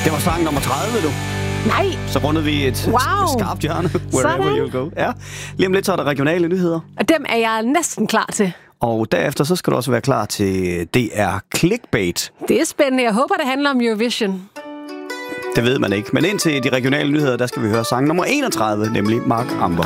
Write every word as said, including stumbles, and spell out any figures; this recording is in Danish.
Det var sang nummer tredive, du. Nej! Så rundede vi et Wow. skarpt hjørne. Wherever Sådan. you'll go. Ja. Lige om lidt, så er der regionale nyheder. Og dem er jeg næsten klar til. Og derefter, så skal du også være klar til D R Clickbait. Det er spændende. Jeg håber, det handler om Eurovision. Det ved man ikke. Men indtil de regionale nyheder, der skal vi høre sang nummer enogtredive, nemlig Mark Amber.